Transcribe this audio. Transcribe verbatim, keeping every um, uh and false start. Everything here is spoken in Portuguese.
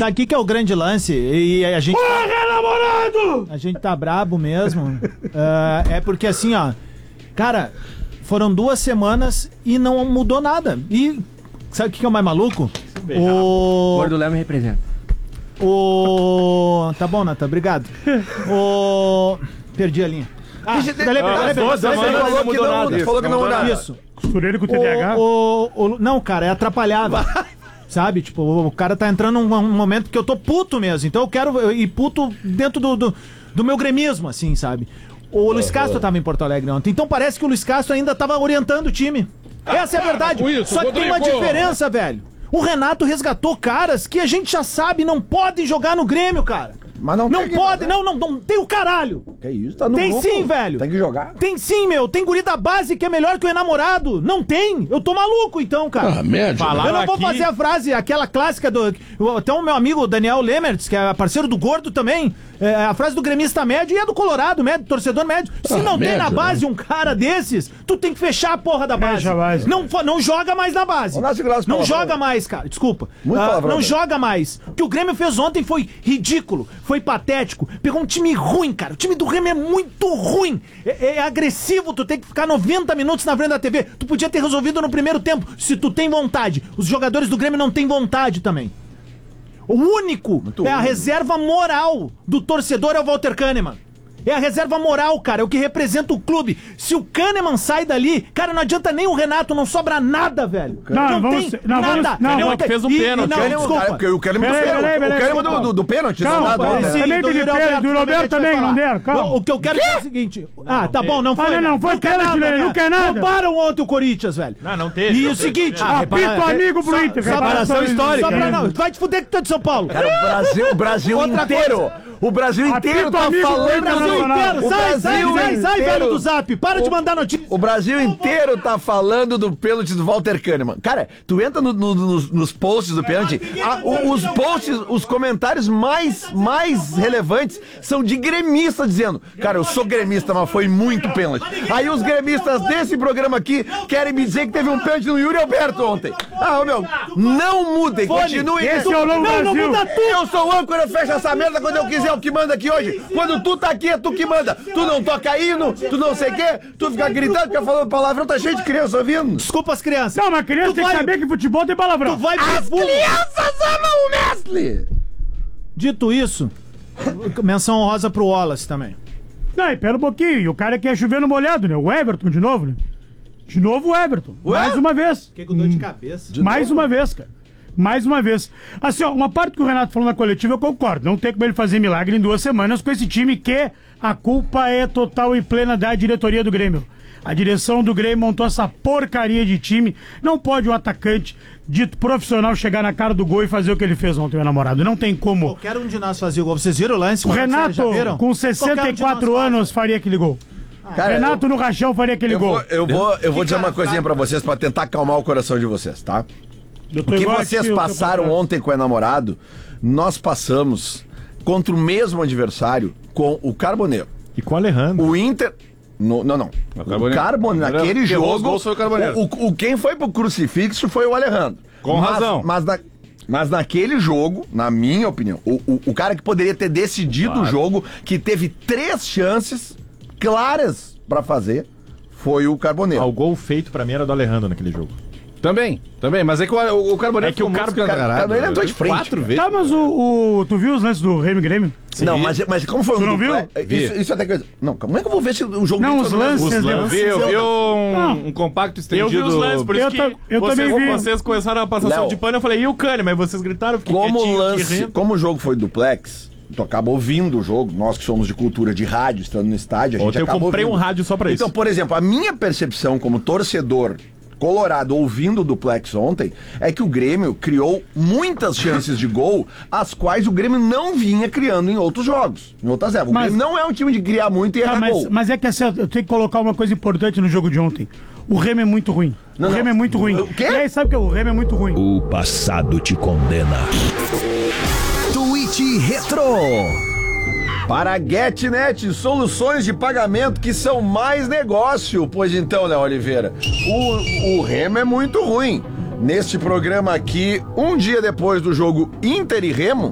Sabe o que, que é o grande lance? E a gente. Porra, tá... namorado! A gente tá brabo mesmo. uh, é porque assim, ó. Cara, foram duas semanas e não mudou nada. E sabe o que, que é o mais maluco? O Gordo Léo me representa. O. Tá bom, Nata, obrigado. O. Perdi a linha. Ah, Deixa, peraí, peraí, peraí, Você falou que não mudou. Falou que não mudou nada. Isso. Costureiro com o T D A H? O, o, o, não, cara, é atrapalhado. Sabe? Tipo, o, o cara tá entrando num, num momento que eu tô puto mesmo. Então eu quero ir puto dentro do, do, do meu gremismo, assim, sabe? O Luiz Castro tava em Porto Alegre ontem. Então parece que o Luiz Castro ainda tava orientando o time. Essa é a verdade. Isso, Só que tem uma Rodrigo. diferença, velho. O Renato resgatou caras que a gente já sabe não podem jogar no Grêmio, cara. Mas não, Não tem que pode, fazer. não, não, não tem o caralho. Que isso, tá no Tem grupo. sim, velho. Tem que jogar. Tem sim, meu. Tem guri da base que é melhor que o enamorado. Não tem. Eu tô maluco, então, cara. Ah, médio. Eu não vou aqui... fazer a frase, aquela clássica do... Até o meu amigo Daniel Lemertz, que é parceiro do Gordo também, é a frase do gremista médio e é do Colorado médio, torcedor médio. Se Ah, não tem na médio, base né? um cara desses, tu tem que fechar a porra da base. Fecha a base. Não, fa- não joga mais na base. Vamos lá segurar as Não palavras. joga mais, cara. Desculpa. Muito Ah, palavrão, não né? joga mais. O que o Grêmio fez ontem foi ridículo, foi patético. Pegou um time ruim, cara. O time do Grêmio é muito ruim. É, é agressivo, tu tem que ficar noventa minutos na frente da T V. Tu podia ter resolvido no primeiro tempo, se tu tem vontade. Os jogadores do Grêmio não têm vontade também. O único Muito é a ruim. reserva moral do torcedor é o Walter Kahneman. É a reserva moral, cara, é o que representa o clube. Se o Kahneman sai dali, cara, não adianta nem o Renato, não sobra nada, velho. Não, vamos tem ser- não, nada. vamos- não, Não vamos- tem- fez um e- pênalti. Não, O Kahneman, desculpa. cara, porque o Kahneman do Peraí, pênalti. peraí, peraí, O Kahneman calma. do, do, do pênalti. Calma, não dá, pai, né? sim. Também do teve Yuri pênalti, Alberto, do Yuri Alberto vai também, falar. não deram, calma. O, o que eu quero dizer é o seguinte... Ah, tá bom, não foi. Ah, não, não foi quer pênalti, nada, Lelê, né? não quer nada. Roubaram ontem o Corinthians, velho. Não, não teve. E não o teve. seguinte... Ah, Apito amigo pro Inter. Reparação histórica. Só pra não, vai te fuder que tu é de São Paulo. Cara, o Brasil, o Brasil Outra inteiro. coisa. O Brasil inteiro Apito tá amigo, falando. Brasil Brasil inteiro, O sai, sai, Brasil sai, sai, inteiro- velho do Zap. Para de mandar notícia. O Brasil inteiro tá falando do pênalti do Walter Kahneman. Cara, tu entra no- no- nos, nos posts do pênalti, a- o- os posts, os comentários mais, mais relevantes são de gremista dizendo, cara, eu sou gremista, mas foi muito pênalti. Aí os gremistas desse programa aqui querem me dizer que teve um pênalti no Yuri Alberto ontem. Ah, meu, não mudem, continuem. Esse é o novo Não, não Brasil. muda tudo. Eu sou o âncora, fecha essa merda quando eu quiser, o que manda aqui hoje. Quando tu tá aqui, é tu que manda. Tu não toca hino, tu não sei o quê, tu fica gritando, fica falando palavrão, tá cheio de criança ouvindo. Desculpa as crianças. Não, mas criança Tu tem que vai- saber que futebol tem palavrão. Tu vai pro fundo. Crianças amam o Nestle! Dito isso, menção honrosa pro Wallace também. Não, e pera um pouquinho. E o cara quer chover no molhado, né? O Everton de novo, né? De novo o Everton. Mais uma vez. Fiquei com dor de cabeça. Mais uma vez, cara. Mais uma vez. Assim, ó, uma parte que o Renato falou na coletiva eu concordo. Não tem como ele fazer milagre em duas semanas com esse time que a culpa é total e plena da diretoria do Grêmio. A direção do Grêmio montou essa porcaria de time. Não pode um atacante dito profissional chegar na cara do gol e fazer o que ele fez ontem, meu namorado. Não tem como. Qualquer um de nós fazia o gol. Vocês viram o lance? O Renato, Já viram? com Qualquer sessenta um e de nós quatro faz. anos, faria aquele gol. Cara, Renato no rachão faria aquele eu, gol. vou, eu vou, eu vou Que dizer uma cara, coisinha cara. pra vocês pra tentar acalmar o coração de vocês, tá? Eu tô O que igual a vocês ti, eu tô passaram pra trás. ontem com o namorado, nós passamos contra o mesmo adversário com o Carboneiro. E com o Alejandro. O Inter. No, não, não. O Carboneiro. Carboneiro, naquele Quem errou os jogo. gols foi o Carboneiro. O, o- quem foi pro crucifixo foi o Alejandro. Com Mas- razão. Mas, na- mas naquele jogo, na minha opinião, o, o, o cara que poderia ter decidido Claro. o jogo, que teve três chances claras pra fazer, foi o Carboneiro. Ah, o gol feito pra mim era do Alejandro naquele jogo. Também, também, mas é que o, o Carboneiro É que o ficou Carbo- muito escancarado. Carboneiro entrou de frente, Quatro cara. vezes. Tá, mas o, o- tu viu os lances do Remy Grêmio? Não, mas, mas como foi Tu um não dupla- viu? Isso, isso até que. Não, como é que eu vou ver se o jogo Não, do os Carboneiro- lances. Os lances. Eu vi, eu vi um, Não. um compacto Eu estendido. vi os lances, por isso Eu que ta- eu vocês, também vi. vocês começaram a passação Léo. de pano, eu falei, e o Kahneman? Mas vocês gritaram, fiquei Como o quietinho, lance, aqui rindo. como o jogo foi duplex, tu acaba ouvindo o jogo, nós que somos de cultura de rádio, estando no estádio, a gente Ontem eu acaba comprei ouvindo. um rádio só pra isso. Então, por exemplo, a minha percepção como torcedor colorado ouvindo o duplex ontem é que o Grêmio criou muitas chances de gol, as quais o Grêmio não vinha criando em outros jogos, em outras épocas. O Mas- Grêmio não é um time de criar muito e Tá, errar mas, gol. mas é que assim, eu tenho que colocar uma coisa importante no jogo de ontem. O Remy é muito ruim. Não, o não. Remy é muito ruim. O quê? E aí, sabe o que é? O Remy é muito ruim. O passado te condena. Tweet Retro. Para a GetNet, soluções de pagamento que são mais negócio. Pois então, Léo Oliveira, o, o Remo é muito ruim. Neste programa aqui, um dia depois do jogo Inter e Remo,